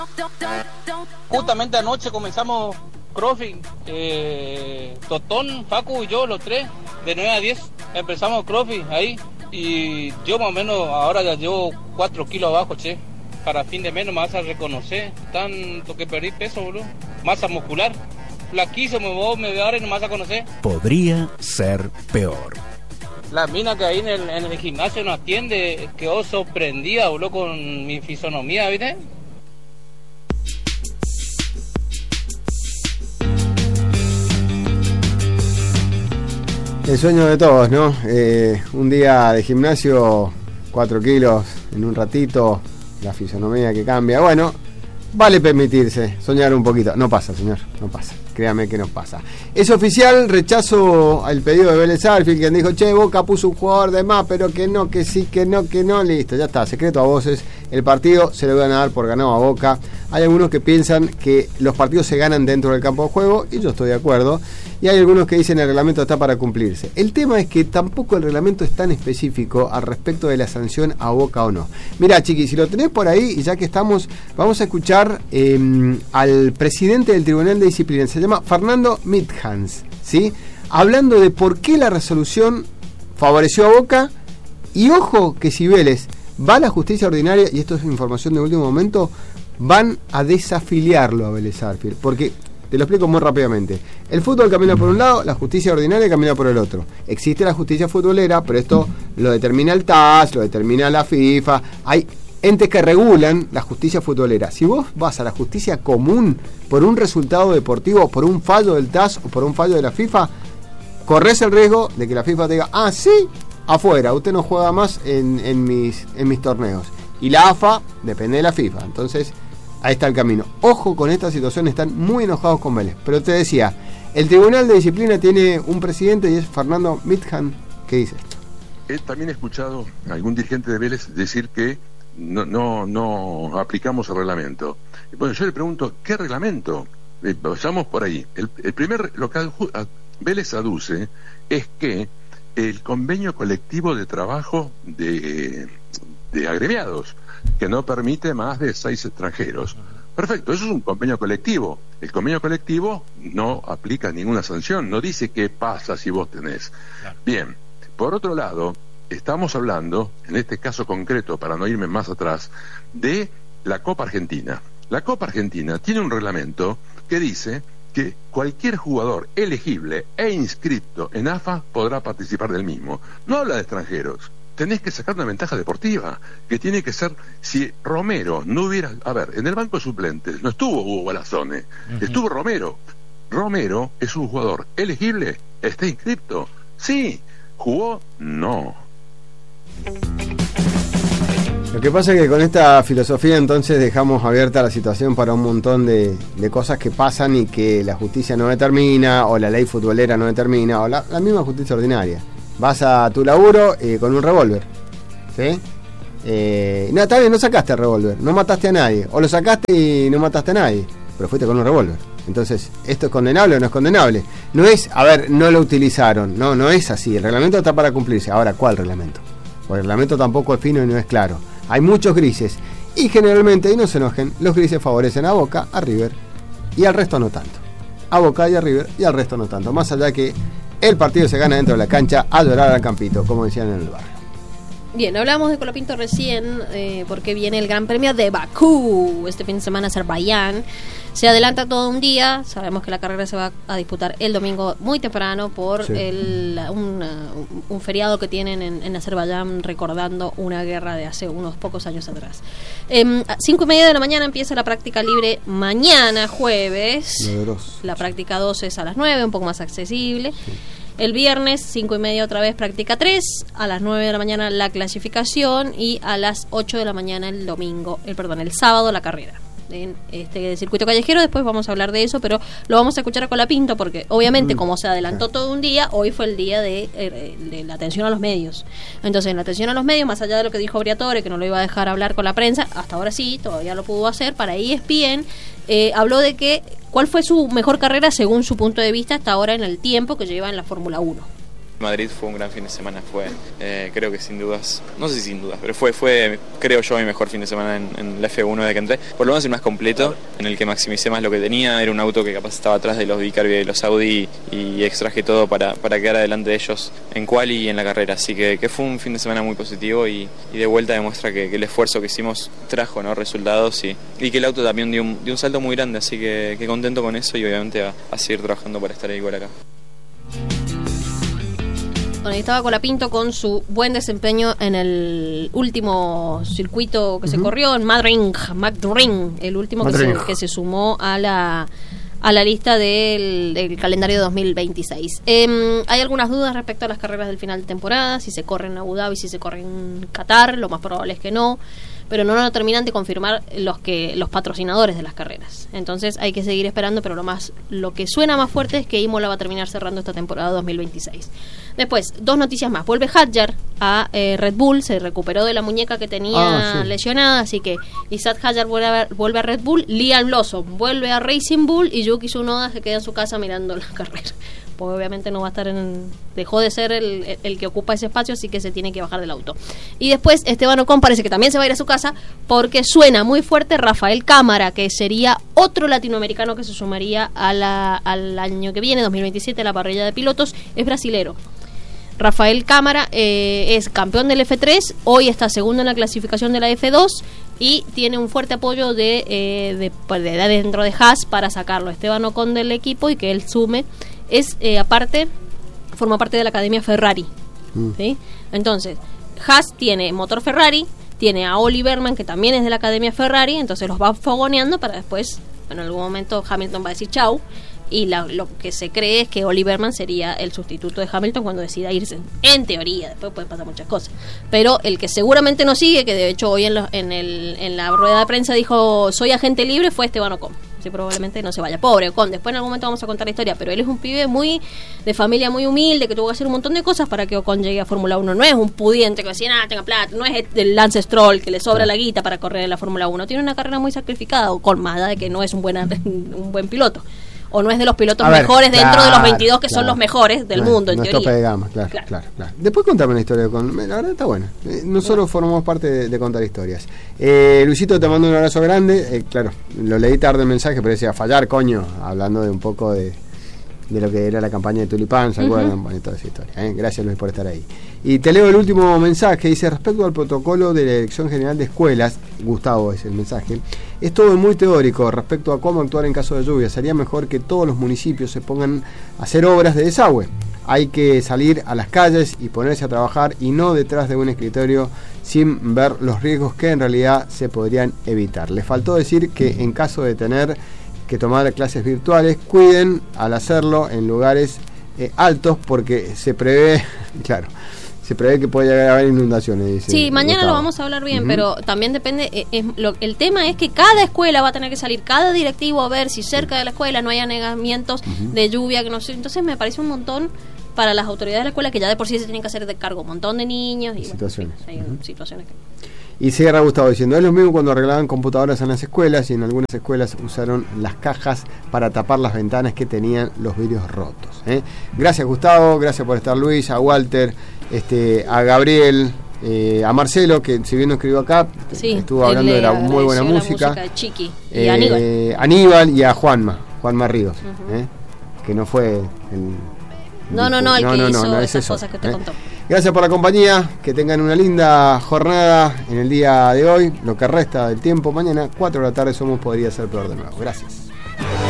Justamente anoche comenzamos CrossFit, Totón, Facu y yo, los tres, de 9 a 10, empezamos CrossFit ahí, y yo más o menos ahora ya llevo 4 kilos abajo, che. Para fin de mes no me vas a reconocer, tanto que perdí peso, boludo, masa muscular, flaquísimo, vos me ves ahora y no me vas a conocer. Podría ser peor. La mina que ahí en el gimnasio nos atiende quedó sorprendida, boludo, con mi fisonomía, ¿viste? El sueño de todos, ¿no? Un día de gimnasio, 4 kilos en un ratito, la fisonomía que cambia. Bueno, vale permitirse soñar un poquito. No pasa, señor, no pasa. Créame que no pasa. Es oficial, rechazo al pedido de Vélez Sarsfield, quien dijo, che, Boca puso un jugador de más, pero que no, que sí, que no, listo, ya está, secreto a voces. El partido se lo van a dar por ganado a Boca. Hay algunos que piensan que los partidos se ganan dentro del campo de juego, y yo estoy de acuerdo. Y hay algunos que dicen el reglamento está para cumplirse. El tema es que tampoco el reglamento es tan específico al respecto de la sanción a Boca o no. Mirá, chiqui, si lo tenés por ahí, y ya que estamos, vamos a escuchar al presidente del Tribunal de Disciplina. Se llama Fernando Midhans, ¿sí? Hablando de por qué la resolución favoreció a Boca. Y ojo que si Vélez va a la justicia ordinaria, y esto es información de último momento, van a desafiliarlo a Vélez Sarsfield, porque te lo explico muy rápidamente. El fútbol camina por un lado, la justicia ordinaria camina por el otro. Existe la justicia futbolera, pero esto lo determina el TAS, lo determina la FIFA. Hay entes que regulan la justicia futbolera. Si vos vas a la justicia común por un resultado deportivo, por un fallo del TAS o por un fallo de la FIFA, corres el riesgo de que la FIFA te diga, sí, afuera, usted no juega más en mis torneos. Y la AFA depende de la FIFA. Entonces, ahí está el camino. Ojo con esta situación, están muy enojados con Vélez. Pero te decía, el Tribunal de Disciplina tiene un presidente y es Fernando Midhans, que dice esto. También he escuchado a algún dirigente de Vélez decir que no aplicamos el reglamento. Bueno, yo le pregunto, ¿qué reglamento? Vayamos por ahí. Lo que Vélez aduce es que el convenio colectivo de trabajo de agremiados, que no permite más de 6 extranjeros. Perfecto, eso es un convenio colectivo. El convenio colectivo no aplica ninguna sanción, no dice qué pasa si vos tenés. Bien, por otro lado, estamos hablando, en este caso concreto, para no irme más atrás, de la Copa Argentina. La Copa Argentina tiene un reglamento que dice que cualquier jugador elegible e inscripto en AFA podrá participar del mismo. No habla de extranjeros. Tenés que sacar una ventaja deportiva, que tiene que ser, si Romero no hubiera, en el banco de suplentes no estuvo Hugo Balazone, estuvo Romero. Romero es un jugador elegible, está inscripto. Sí, jugó, no. Lo que pasa es que con esta filosofía entonces dejamos abierta la situación para un montón de cosas que pasan y que la justicia no determina, o la ley futbolera no determina, o la misma justicia ordinaria. Vas a tu laburo con un revólver, ¿sí? No, está bien, no sacaste el revólver, no mataste a nadie, o lo sacaste y no mataste a nadie, pero fuiste con un revólver. Entonces, ¿esto es condenable o no es condenable? No es, no lo utilizaron, no es así, el reglamento está para cumplirse. Ahora, ¿cuál reglamento? Porque el reglamento tampoco es fino y no es claro. Hay muchos grises, y generalmente, y no se enojen, los grises favorecen a Boca, a River, y al resto no tanto. A Boca y a River, y al resto no tanto. Más allá que el partido se gana dentro de la cancha, a llorar al campito, como decían en el barrio. Bien, hablamos de Colapinto recién, porque viene el Gran Premio de Bakú este fin de semana, Azerbaiyán. Se adelanta todo un día, sabemos que la carrera se va a disputar el domingo muy temprano por un feriado que tienen en Azerbaiyán, recordando una guerra de hace unos pocos años atrás. 5:30 de la mañana empieza la práctica libre mañana, jueves. La práctica 2 es a las 9, un poco más accesible. Sí. El viernes, 5:30 otra vez, práctica 3, a las 9 de la mañana la clasificación y a las 8 de la mañana el sábado la carrera. En este circuito callejero, después vamos a hablar de eso, pero lo vamos a escuchar a Colapinto porque obviamente como se adelantó todo un día, hoy fue el día de la atención a los medios. Entonces, en la atención a los medios, más allá de lo que dijo Briatore, que no lo iba a dejar hablar con la prensa, hasta ahora sí, todavía lo pudo hacer, para ESPN, habló de que cuál fue su mejor carrera según su punto de vista hasta ahora en el tiempo que lleva en la Fórmula 1. Madrid fue un gran fin de semana, fue creo que sin dudas, no sé si sin dudas, pero fue creo yo mi mejor fin de semana en la F1 desde que entré, por lo menos el más completo, en el que maximicé más lo que tenía. Era un auto que capaz estaba atrás de los Vicar y de los Audi y extraje todo para quedar adelante de ellos en quali y en la carrera, así que fue un fin de semana muy positivo y de vuelta demuestra que el esfuerzo que hicimos trajo, ¿no?, resultados y que el auto también dio un salto muy grande, así que contento con eso y obviamente a seguir trabajando para estar igual acá. Bueno, ahí estaba Colapinto con su buen desempeño en el último circuito que se corrió en Madrid, el último que se sumó a la lista del calendario 2026. Hay algunas dudas respecto a las carreras del final de temporada, si se corre en Abu Dhabi, si se corre en Qatar, lo más probable es que no, pero no lo terminan de confirmar los patrocinadores de las carreras. Entonces hay que seguir esperando, pero lo que suena más fuerte es que Imola va a terminar cerrando esta temporada 2026. Después, 2 noticias más. Vuelve Hadjar a Red Bull, se recuperó de la muñeca que tenía lesionada, así que Isaac Hadjar vuelve a Red Bull, Liam Lawson vuelve a Racing Bull y Yuki Tsunoda se queda en su casa mirando la carrera. Pues obviamente no va a estar dejó de ser el que ocupa ese espacio, así que se tiene que bajar del auto. Y después Esteban Ocon parece que también se va a ir a su casa porque suena muy fuerte Rafael Cámara, que sería otro latinoamericano que se sumaría al año que viene, 2027, a la parrilla de pilotos. Es brasilero. Rafael Cámara es campeón del F3, hoy está segundo en la clasificación de la F2 y tiene un fuerte apoyo de dentro de Haas para sacarlo. Esteban Ocon del equipo y que él sume. Forma parte de la Academia Ferrari. ¿Sí? Entonces, Haas tiene motor Ferrari, tiene a Oli Berman, que también es de la Academia Ferrari, entonces los va fogoneando para después, en algún momento Hamilton va a decir chau, y lo que se cree es que Oli Berman sería el sustituto de Hamilton cuando decida irse. En teoría, después pueden pasar muchas cosas. Pero el que seguramente no sigue, que de hecho hoy en la rueda de prensa dijo soy agente libre, fue Esteban Ocon. Sí, probablemente no se vaya. Pobre Ocon, después en algún momento vamos a contar la historia, pero él es un pibe de familia muy humilde, que tuvo que hacer un montón de cosas para que Ocon llegue a Fórmula 1. No es un pudiente que decía, tenga plata, no es el Lance Stroll que le sobra la guita para correr en la Fórmula 1. Tiene una carrera muy sacrificada, Ocon, más allá de que no es un buen piloto. O no es de los pilotos mejores dentro de los 22 que son los mejores del mundo, en no teoría. Es tope de gama, claro. Después contame una historia la verdad está buena. Nosotros formamos parte de contar historias. Luisito, te mando un abrazo grande. Claro, lo leí tarde el mensaje, pero decía fallar, coño, hablando de un poco de lo que era la campaña de Tulipán, ¿se acuerdan? Bueno, toda esa historia. Gracias, Luis, por estar ahí. Y te leo el último mensaje, dice, respecto al protocolo de la Dirección General de Escuelas, Gustavo es el mensaje, es todo muy teórico respecto a cómo actuar en caso de lluvia. Sería mejor que todos los municipios se pongan a hacer obras de desagüe. Hay que salir a las calles y ponerse a trabajar y no detrás de un escritorio sin ver los riesgos que en realidad se podrían evitar. Le faltó decir que en caso de tener que tomar clases virtuales, cuiden al hacerlo en lugares altos porque se prevé que puede llegar a haber inundaciones. Dice sí, mañana Gustavo. lo vamos a hablar bien, pero también depende, el tema es que cada escuela va a tener que salir, cada directivo a ver si cerca de la escuela no hay anegamientos de lluvia, que no sé, entonces me parece un montón para las autoridades de la escuela que ya de por sí se tienen que hacer de cargo un montón de niños y situaciones. Bueno, hay situaciones que... Y cierra Gustavo diciendo, es lo mismo cuando arreglaban computadoras en las escuelas y en algunas escuelas usaron las cajas para tapar las ventanas que tenían los vidrios rotos. Gracias Gustavo, gracias por estar Luis, a Walter, a Gabriel, a Marcelo, que si bien no escribió acá, estuvo hablando de la muy buena música de Chiqui y a Aníbal y a Juanma Ríos, que no fue el que hizo esas eso, cosas que te contó. Gracias por la compañía, que tengan una linda jornada en el día de hoy, lo que resta del tiempo. Mañana 4 de la tarde somos Podría Ser Peor de nuevo. Gracias.